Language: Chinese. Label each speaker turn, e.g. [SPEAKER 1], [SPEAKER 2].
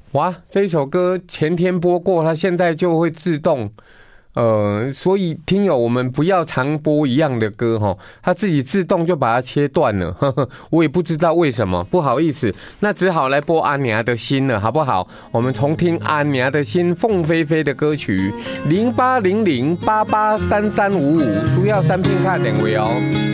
[SPEAKER 1] 哇，这一首歌前天播过，它现在就会自动。所以听友我们不要常播一样的歌哈，它自己自动就把它切断了，呵呵，我也不知道为什么，不好意思，那只好来播阿娘的心了，好不好？我们重听阿娘的心，凤飞飞的歌曲，0800883355，需要3片卡电话哦。